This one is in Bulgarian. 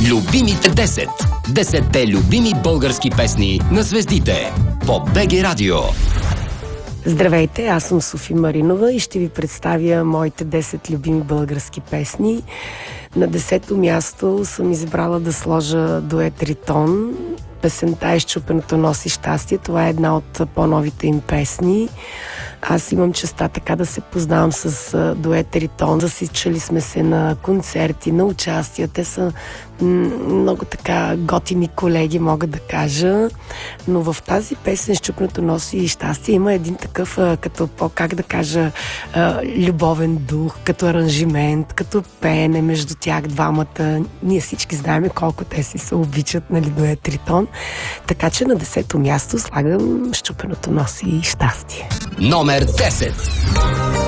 Любимите 10. 10-те любими български песни на звездите по БГ Радио. Здравейте, аз съм Софи Маринова и ще ви представя моите 10 любими български песни. На 10-то място съм избрала да сложа дует Ритон. Песента "Изчупеното носи щастие". Това е една от по-новите им песни. Аз имам честа така да се познавам с дует Ритон. Засичали сме се на концерти, на участия. Те са много така готини колеги, мога да кажа. Но в тази песен "Изчупеното носи щастие" има един такъв, като как да кажа, любовен дух, като аранжимент, като пеене между тях двамата. Ние всички знаем колко те си се обичат, нали, дует Ритон. Така че на 10-то място слагам "Щупеното носи щастие". Номер 10.